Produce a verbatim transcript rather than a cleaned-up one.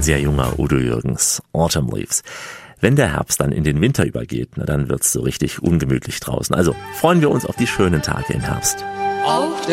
sehr junger Udo Jürgens, Autumn Leaves. Wenn der Herbst dann in den Winter übergeht, na, dann wird's so richtig ungemütlich draußen. Also freuen wir uns auf die schönen Tage im Herbst. Auf